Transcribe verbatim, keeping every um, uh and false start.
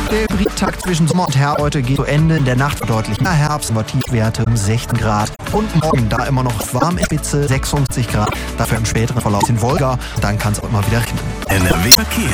Der Hybridtag zwischen Sommer und Herbst heute geht zu Ende. In der Nacht deutlich mehr Herbst, aber Tiefwerte um sechzehn Grad. Und morgen da immer noch warm in Spitze, sechsundfünfzig Grad. Dafür im späteren Verlauf in Wolga. Dann kann es auch immer wieder regnen. N R W Verkehr.